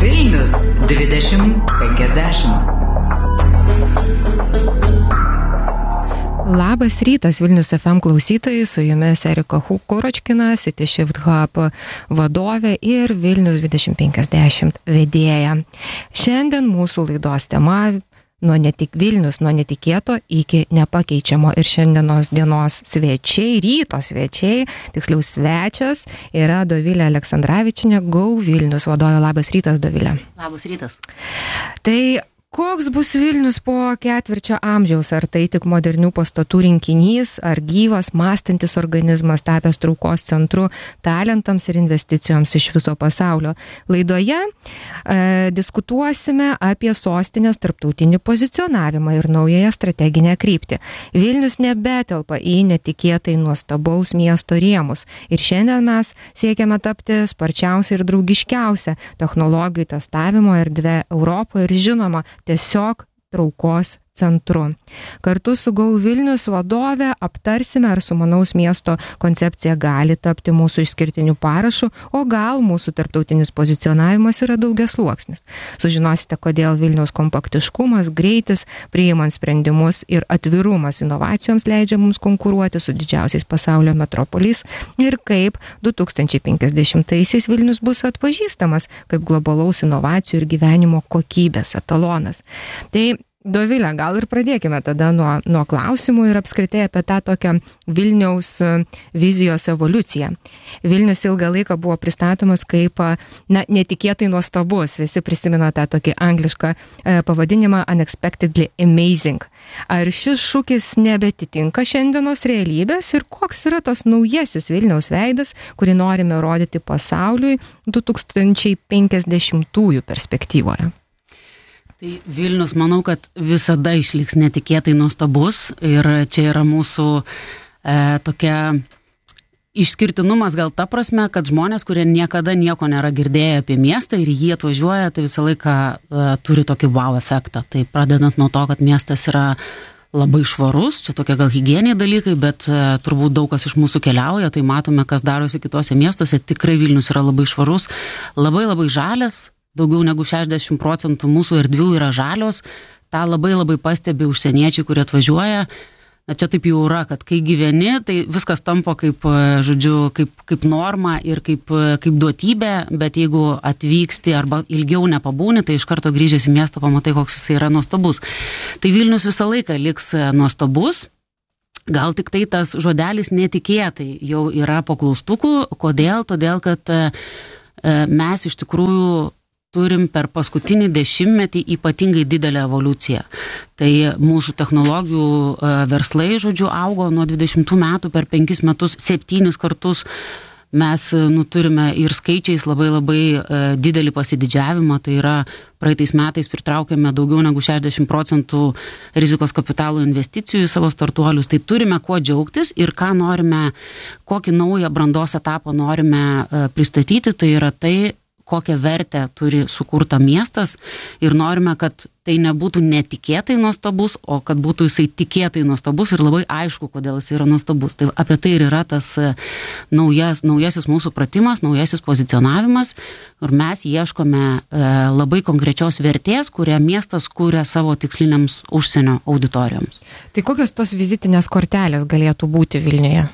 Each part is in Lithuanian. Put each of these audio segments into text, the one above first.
Vilnius 2050. Labas rytas Vilnius FM klausytojai, su jumis Erika Kuračkina, City Shift Hub vadovė ir Vilnius 2050 vedėja. Šiandien mūsų laidos tema Vilnius nuo netikėto iki nepakeičiamo, ir šiandienos dienos svečiai, ryto svečiai, tiksliau svečias, yra Dovilė Aleksandravičienė, Go Vilnius vadovė. Labas rytas, Dovilė. Labas rytas. Tai koks bus Vilnius po ketvirčio amžiaus? Ar tai tik modernių pastatų rinkinys, ar gyvas, mąstantis organizmas, tapęs traukos centru talentams ir investicijoms iš viso pasaulio? Laidoje diskutuosime apie sostinės tarptautinį pozicionavimą ir naująją strateginę kryptį. Vilnius nebetelpa į netikėtai nuostabaus miesto rėmus, ir šiandien mes siekiame tapti sparčiausia ir draugiškiausia technologijų testavimo erdvė Europoje ir, žinoma, tiesiog traukos centru. Kartu su Go Vilnius vadove aptarsime, ar sumanaus miesto koncepcija gali tapti mūsų išskirtiniu parašu, o gal mūsų tarptautinis pozicionavimas yra daugiasluoksnis. Sužinosite, kodėl Vilniaus kompaktiškumas, greitis, priimant sprendimus ir atvirumas inovacijoms leidžia mums konkuruoti su didžiausiais pasaulio metropoliais, ir kaip 2050-aisiais Vilnius bus atpažįstamas kaip globalaus inovacijų ir gyvenimo kokybės etalonas. Tai Dovilė, gal ir pradėkime tada nuo klausimų ir apskritai apie tą tokią Vilniaus vizijos evoliuciją. Vilnius ilgą laiką buvo pristatomas kaip netikėtai nuostabus. Visi prisimena tą tokį anglišką pavadinimą unexpectedly amazing. Ar šis šūkis nebetitinka šiandienos realybės ir koks yra tas naujasis Vilniaus veidas, kurį norime rodyti pasauliui 2050-ųjų perspektyvoje? Tai Vilnius, manau, kad visada išliks netikėtai nuostabus, ir čia yra mūsų tokia išskirtinumas gal ta prasme, kad žmonės, kurie niekada nieko nėra girdėję apie miestą ir jį atvažiuoja, tai visą laiką turi tokį wow efektą. Tai pradedant nuo to, kad miestas yra labai švarus, čia tokie gal higieniniai dalykai, bet turbūt daug kas iš mūsų keliauja, tai matome, kas darosi kitose miestuose. Tikrai Vilnius yra labai švarus, labai žalias. Daugiau negu 60% mūsų erdvių yra žalios. Ta labai pastebi užsieniečiai, kurie atvažiuoja. Na, čia taip jau yra, kad kai gyveni, tai viskas tampa kaip norma ir kaip duotybė, bet jeigu atvyksti arba ilgiau nepabūni, tai iš karto grįžęs į miestą pamatai, koks jis yra nuostabus. Tai Vilnius visą laiką liks nuostabus. Gal tik tai tas žodelis netikėtai jau yra po klaustukų. Kodėl? Todėl, kad mes iš tikrųjų turim per paskutinį dešimtmetį ypatingai didelę evoliuciją. Tai mūsų technologijų verslai, augo nuo 20 metų per 5 metus 7 kartus. Mes turime ir skaičiais labai didelį pasididžiavimą. Tai yra, praeitais metais pritraukėme daugiau negu 60% rizikos kapitalo investicijų į savo startuolius. Tai turime kuo džiaugtis ir ką norime, kokį naują brandos etapą norime pristatyti. Tai yra tai, kokią vertę turi sukurta miestas, ir norime, kad tai nebūtų netikėtai nuostabus, o kad būtų jisai tikėtai nuostabus ir labai aišku, kodėl jis yra nuostabus. Tai apie tai ir yra tas naujasis mūsų pratimas, naujasis pozicionavimas, ir mes ieškome labai konkrečios vertės, kurią miestas kuria savo tiksliniams užsienio auditorijoms. Tai kokios tos vizitinės kortelės galėtų būti Vilniuje?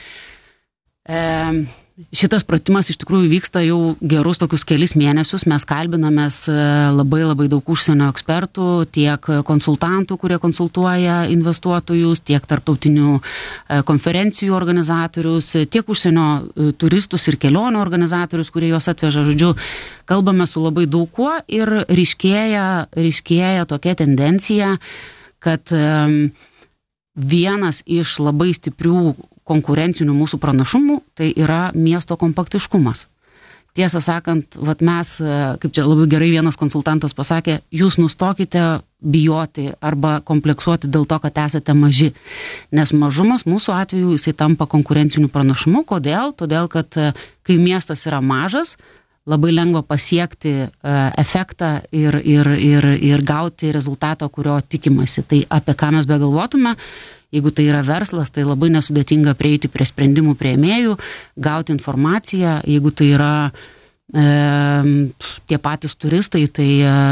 Šitas pratimas iš tikrųjų vyksta jau gerus tokius kelis mėnesius. Mes kalbinamės labai daug užsienio ekspertų, tiek konsultantų, kurie konsultuoja investuotojus, tiek tarptautinių konferencijų organizatorius, tiek užsienio turistus ir kelionių organizatorius, kurie juos atveža. Žodžiu, kalbame su labai daug kuo, ir ryškėja tokia tendencija, kad vienas iš labai stiprių konkurencinių mūsų pranašumų tai yra miesto kompaktiškumas. Tiesą sakant, mes, kaip čia labai gerai vienas konsultantas pasakė, jūs nustokite bijoti arba kompleksuoti dėl to, kad esate maži. Nes mažumas mūsų atveju jisai tampa konkurenciniu pranašumu. Kodėl? Todėl, kad kai miestas yra mažas, labai lengva pasiekti efektą ir gauti rezultatą, kurio tikimasi. Tai apie ką mes begalvotume, jeigu tai yra verslas, tai labai nesudėtinga prieiti prie sprendimų priėmėjų, gauti informaciją. Jeigu tai yra tie patys turistai, tai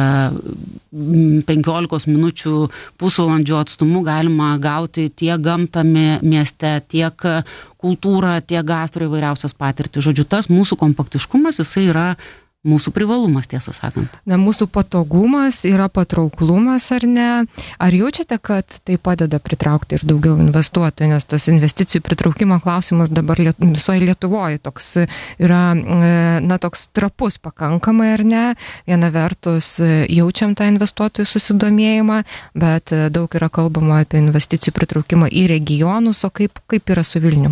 15 minučių pusvalandžio atstumu galima gauti tiek gamtą mieste, tiek kultūrą, tiek gastro įvairiausias patirtį. Žodžiu, tas mūsų kompaktiškumas, jisai yra mūsų privalumas, tiesą sakant. Na, mūsų patogumas yra patrauklumas, ar ne? Ar jaučiate, kad tai padeda pritraukti ir daugiau investuotojų, nes tas investicijų pritraukimo klausimas dabar visoje Lietuvoje toks yra, na, toks trapus pakankamai, ar ne? Viena vertus jaučiam tą investuotojų susidomėjimą, bet daug yra kalbama apie investicijų pritraukimą į regionus, o kaip yra su Vilnium?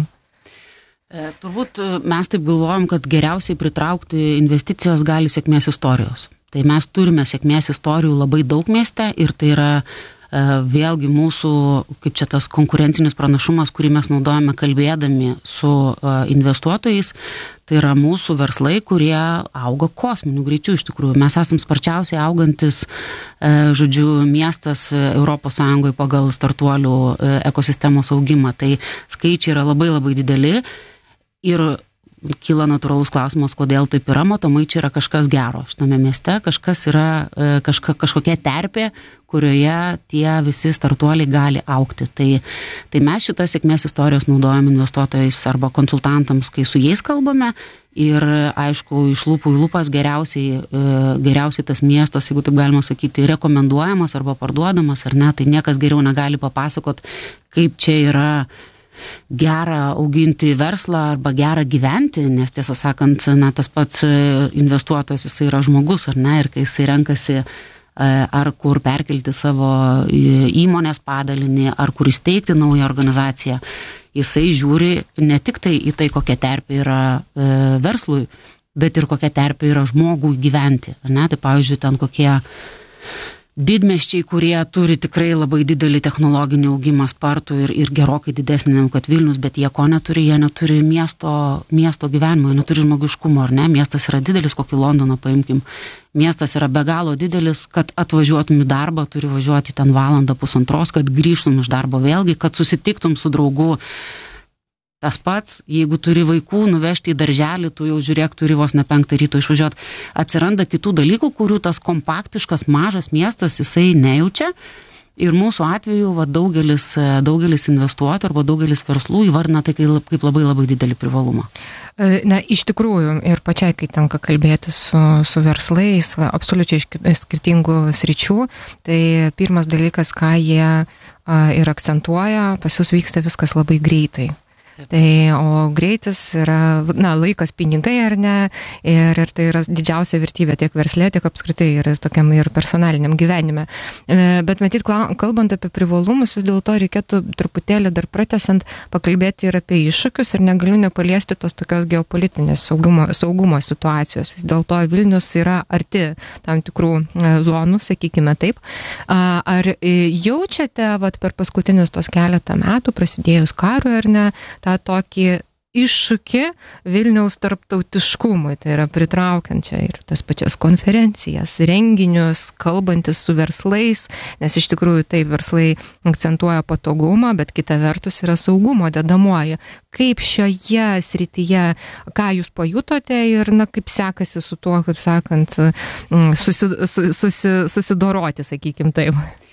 Turbūt mes taip galvojam, kad geriausiai pritraukti investicijas gali sėkmės istorijos. Tai mes turime sėkmės istorijų labai daug mieste ir tai yra vėlgi mūsų, kaip čia tas konkurencinis pranašumas, kurį mes naudojame kalbėdami su investuotojais, tai yra mūsų verslai, kurie auga kosminiu greičiu iš tikrųjų. Mes esam sparčiausiai augantis, žodžiu, miestas ES pagal startuolių ekosistemos augimą. Tai skaičiai yra labai labai dideli. Ir kyla natūralus klausimas, kodėl taip yra, matomai čia yra kažkas gero šitame mieste, kažkas yra kažkokia terpė, kurioje tie visi startuoliai gali augti. Tai mes šitą sėkmės istorijos naudojame investuotojais arba konsultantams, kai su jais kalbame ir aišku, iš lūpų į lūpas geriausiai tas miestas, jeigu taip galima sakyti, rekomenduojamas arba parduodamas, ar ne, tai niekas geriau negali papasakot, kaip čia yra gera auginti verslą arba gera gyventi, nes tiesą sakant, na, tas pats investuotojas, jisai yra žmogus, ar ne, ir kai jisai renkasi ar kur perkelti savo įmonės padalinį, ar kur įsteigti naują organizaciją, jisai žiūri ne tik tai į tai, kokia terpė yra verslui, bet ir kokia terpė yra žmogui gyventi, ar ne, tai pavyzdžiui, ten kokie didmiesčiai, kurie turi tikrai labai didelį technologinį augimą spartų ir gerokai didesnį negu kad Vilnius, bet jie ko neturi, jie neturi miesto gyvenimo, jie neturi žmogiškumo, ar ne? Miestas yra didelis, kokį Londoną paimkim. Miestas yra be galo didelis, kad atvažiuotum į darbą, turi važiuoti ten valandą pusantros, kad grįžtum iš darbo vėlgi, kad susitiktum su draugu. Tas pats, jeigu turi vaikų, nuvežti į darželį, tu jau žiūrėk, turi vos ne 5 ryto išvažiuoti. Atsiranda kitų dalykų, kurių tas kompaktiškas mažas miestas jisai nejaučia. Ir mūsų atveju daugelis investuotojų arba daugelis verslų įvardina tai kaip labai labai didelį privalumą. Na, iš tikrųjų, ir pačiai, kai tenka kalbėti su verslais, absoliučiai iš skirtingų sričių, tai pirmas dalykas, ką jie ir akcentuoja, pas jūs vyksta viskas labai greitai. Tai, o greitis yra, na, laikas, pinigai, ar ne, ir tai yra didžiausia vertybė tiek verslė, tiek apskritai ir tokiam ir personaliniam gyvenime. Bet matyt, kalbant apie privalumus, vis dėlto reikėtų truputėlį dar pratęsiant pakalbėti ir apie iššūkius ir negaliu nepaliesti tos tokios geopolitinės saugumo situacijos. Vis dėlto Vilnius yra arti tam tikrų zonų, sakykime taip. Ar jaučiate, per paskutinius tos keletą metų, prasidėjus karui, ar ne, tą tokį iššūkį Vilniaus tarptautiškumui, tai yra pritraukiančią ir tas pačias konferencijas, renginius, kalbantis su verslais, nes iš tikrųjų taip verslai akcentuoja patogumą, bet kita vertus yra saugumo dedamoji. Kaip šioje srityje, ką jūs pajutote ir, na, kaip sekasi su tuo, kaip sakant, susidoroti, sakykim taip?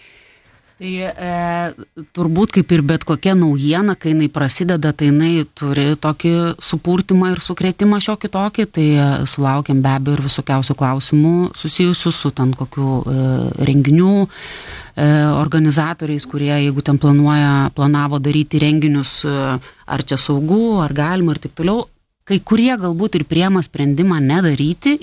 Tai turbūt kaip ir bet kokia naujiena, kai jinai prasideda, tai jinai turi tokį supurtimą ir sukrėtimą šiokį tokį, tai sulaukiam be abejo ir visokiausių klausimų susijusių su ten kokių renginių organizatoriais, kurie, jeigu ten planavo daryti renginius, ar čia saugu, ar galima ir taip toliau. Kai kurie galbūt ir priėmė sprendimą nedaryti,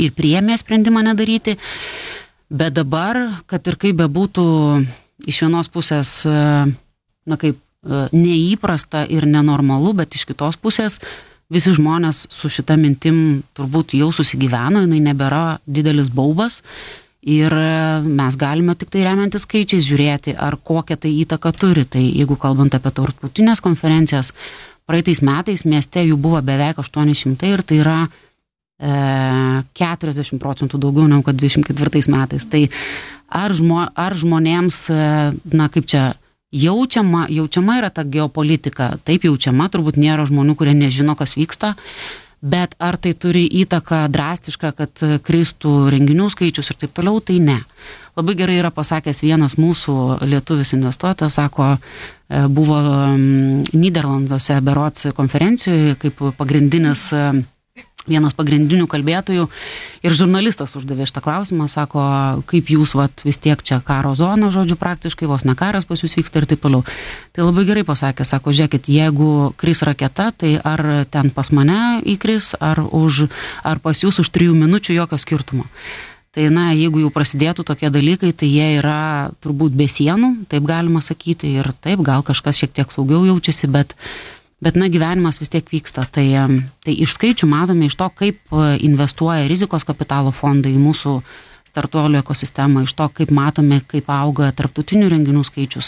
bet dabar, kad ir kaip bebūtų iš vienos pusės, na kaip, neįprasta ir nenormalu, bet iš kitos pusės visi žmonės su šita mintim turbūt jau susigyveno, jinai nebėra didelis baubas ir mes galime tik tai remiantis skaičiais žiūrėti, ar kokią tai įtaką turi. Tai jeigu kalbant apie tarptautinės konferencijas, praeitais metais mieste jų buvo beveik 800 ir tai yra 40% daugiau negu kad 24 metais. Tai ar žmonėms, na kaip čia, jaučiama yra ta geopolitika, taip jaučiama, turbūt nėra žmonių, kurie nežino, kas vyksta, bet ar tai turi įtaką drastišką, kad kristų renginių skaičius ir taip toliau, tai ne. Labai gerai yra pasakęs vienas mūsų lietuvis investuotojas, sako, buvo Nyderlanduose berods konferencijoje kaip vienas pagrindinių kalbėtojų ir žurnalistas uždavė šitą klausimą, sako, kaip jūs vis tiek čia karo zona, žodžiu, praktiškai vos ne karas pas jūs vyksta ir taip toliau. Tai labai gerai pasakė, sako, žiūrėkit, jeigu kris raketa, tai ar ten pas mane įkris, ar pas jūs už 3 minučių jokio skirtumo. Tai jeigu jau prasidėtų tokie dalykai, tai jie yra turbūt be sienų, taip galima sakyti, ir taip, gal kažkas šiek tiek saugiau jaučiasi, bet gyvenimas vis tiek vyksta. Tai iš skaičių matome iš to, kaip investuoja rizikos kapitalo fondai į mūsų startuolių ekosistemą, iš to, kaip matome, kaip auga tarptautinių renginių skaičius.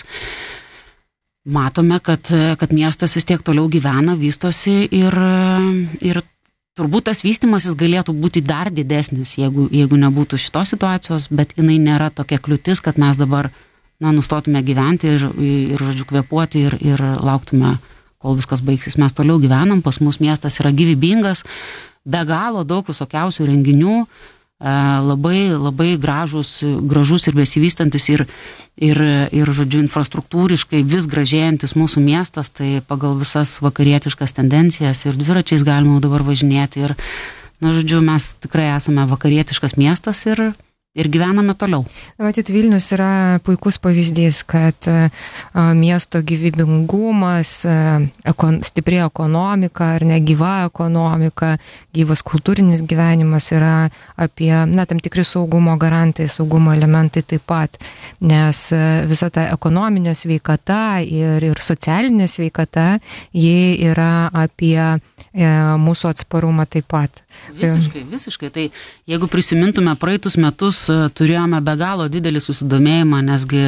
Matome, kad miestas vis tiek toliau gyvena, vystosi ir turbūt tas vystymasis galėtų būti dar didesnis, jeigu nebūtų šitos situacijos, bet jinai nėra tokia kliūtis, kad mes dabar nustotume gyventi ir žodžiu, kvėpuoti ir lauktume, kol viskas baigsis. Mes toliau gyvenam, pas mus miestas yra gyvybingas, be galo daug visokiausių renginių, labai, labai gražus ir besivystantis ir žodžiu, infrastruktūriškai vis gražėjantis mūsų miestas, tai pagal visas vakarietiškas tendencijas ir dviračiais galima dabar važinėti ir, žodžiu, mes tikrai esame vakarietiškas miestas ir gyvename toliau. Matyt, Vilnius yra puikus pavyzdys, kad miesto gyvybingumas, stipri ekonomika ar negyva ekonomika, gyvas kultūrinis gyvenimas yra apie, tam tikri saugumo garantai, saugumo elementai taip pat, nes visa ta ekonominė sveikata ir socialinė sveikata, ji yra apie mūsų atsparumą taip pat. Visiškai. Tai jeigu prisimintume praeitus metus, turėjome be galo didelį susidomėjimą, nesgi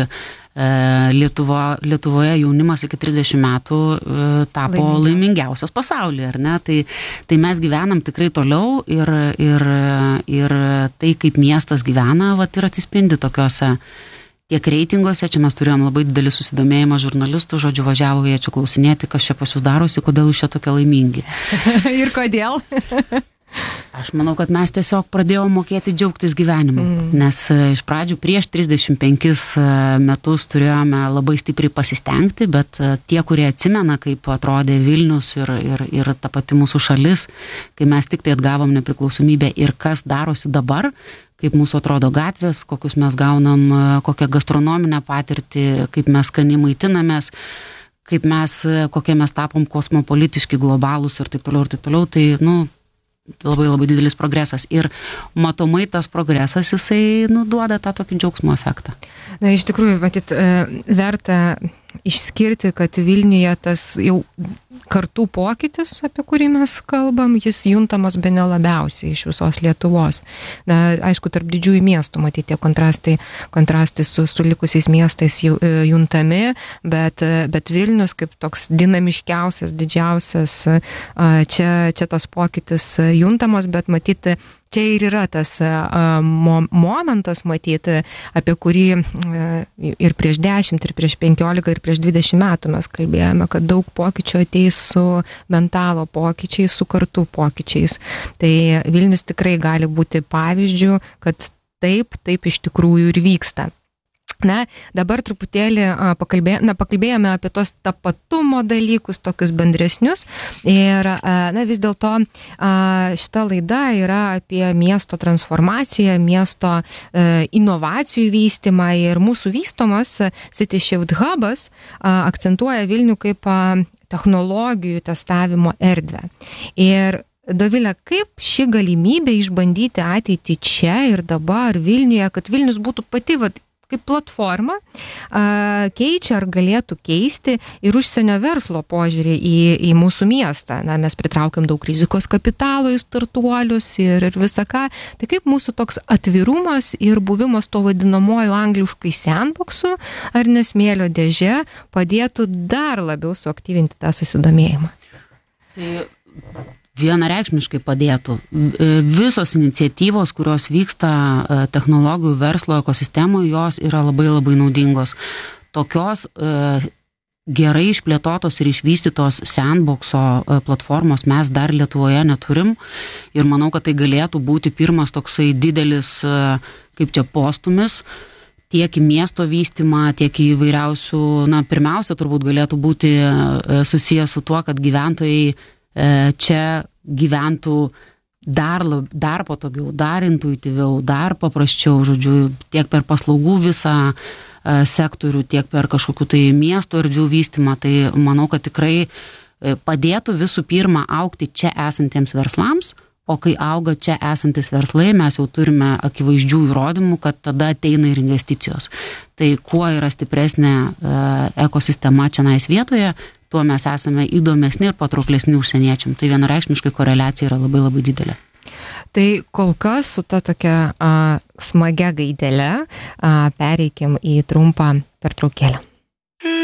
Lietuvoje jaunimas iki 30 metų tapo laimingiausias pasaulyje, ar ne? Tai mes gyvenam tikrai toliau ir tai, kaip miestas gyvena, ir atsispindi tokiuose tiek reitinguose. Čia mes turėjom labai didelį susidomėjimą žurnalistų, žodžiu, važiavo jie čia klausinėti, kas čia pas jūs darosi, kodėl jūs čia tokie laimingi. Ir kodėl? Aš manau, kad mes tiesiog pradėjome mokėti džiaugtis gyvenimu, nes iš pradžių prieš 35 metus turėjome labai stipriai pasistengti, bet tie, kurie atsimena, kaip atrodė Vilnius ir ta pati mūsų šalis, kai mes tik tai atgavom nepriklausomybę ir kas darosi dabar, kaip mūsų atrodo gatvės, kokius mes gaunam, kokią gastronominę patirtį, kaip mes skaniai maitinamės, kokie mes tapom kosmopolitiški, globalūs ir taip toliau, tai, labai labai didelis progresas ir matomai tas progresas jisai duoda tą tokį džiaugsmo efektą. Iš tikrųjų, matyt, verta išskirti, kad Vilniuje tas jau kartų pokytis, apie kurį mes kalbam, jis juntamas bene labiausiai iš visos Lietuvos. Aišku, tarp didžiųjų miestų matyti tie kontrastai su likusiais miestais juntami, bet Vilnius kaip toks dinamiškiausias, didžiausias, čia tas pokytis juntamas, bet matyti, čia ir yra tas momentas, matyti, apie kurį ir prieš 10, ir prieš 15, ir prieš 20 metų mes kalbėjome, kad daug pokyčių ateis su mentalo pokyčiais, su kartų pokyčiais. Tai Vilnius tikrai gali būti pavyzdžių, kad taip iš tikrųjų ir vyksta. Dabar truputėlį pakalbėjome apie tos tapatumo dalykus, tokius bendresnius ir vis dėlto šita laida yra apie miesto transformaciją, miesto inovacijų vystymą ir mūsų vystomas City Shift Hubas akcentuoja Vilnių kaip technologijų testavimo erdvę. Ir Dovilė, kaip ši galimybė išbandyti ateitį čia ir dabar Vilniuje, kad Vilnius būtų pati kaip platforma keičia ar galėtų keisti ir užsienio verslo požiūrį į mūsų miestą. Mes pritraukiam daug rizikos kapitalo į startuolius ir visą ką. Tai kaip mūsų toks atvirumas ir buvimas to vadinamojo angliškai sandboxu ar nesmėlio dėžė padėtų dar labiau suaktyvinti tą susidomėjimą? Tai vienareikšmiškai padėtų. Visos iniciatyvos, kurios vyksta technologijų verslo ekosistemoje, jos yra labai labai naudingos. Tokios gerai išplėtotos ir išvystytos sandboxo platformos mes dar Lietuvoje neturim ir manau, kad tai galėtų būti pirmas toksai didelis, kaip čia, postumis tiek į miesto vystymą, tiek į įvairiausių, pirmiausia turbūt galėtų būti susijęs su tuo, kad gyventojai čia gyventų dar patogiau, dar intuityviau, dar paprasčiau, žodžiu, tiek per paslaugų visą sektorių, tiek per kažkokių tai miesto erdvių vystymą, tai manau, kad tikrai padėtų visų pirma augti čia esantiems verslams, o kai auga čia esantis verslai, mes jau turime akivaizdžių įrodymų, kad tada ateina ir investicijos. Tai kuo yra stipresnė ekosistema čionais vietoje, tuo mes esame įdomesni ir patrauklesni užsieniečiam. Tai vienareikšmiškai koreliacija yra labai labai didelė. Tai kol kas su ta tokia smagia gaidele pereikim į trumpą pertraukėlę.